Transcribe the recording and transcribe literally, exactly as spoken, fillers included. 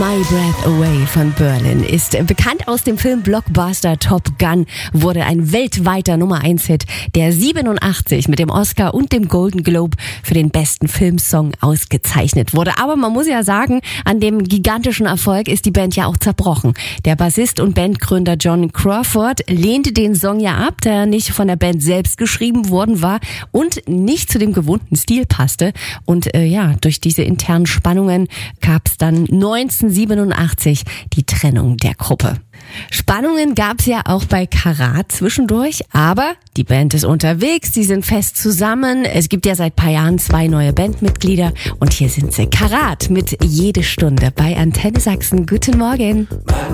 My Breath Away von Berlin ist bekannt aus dem Film Blockbuster Top Gun, wurde ein weltweiter Nummer eins Hit, der siebenundachtzig mit dem Oscar und dem Golden Globe für den besten Filmsong ausgezeichnet wurde. Aber man muss ja sagen, an dem gigantischen Erfolg ist die Band ja auch zerbrochen. Der Bassist und Bandgründer John Crawford lehnte den Song ja ab, da er nicht von der Band selbst geschrieben worden war und nicht zu dem gewohnten Stil passte. Und äh, ja, durch diese internen Spannungen gab es dann neunzehnhundertsiebenundachtzig die Trennung der Gruppe. Spannungen gab es ja auch bei Karat zwischendurch, aber die Band ist unterwegs, sie sind fest zusammen. Es gibt ja seit paar Jahren zwei neue Bandmitglieder und hier sind sie. Karat mit Jede Stunde bei Antenne Sachsen. Guten Morgen.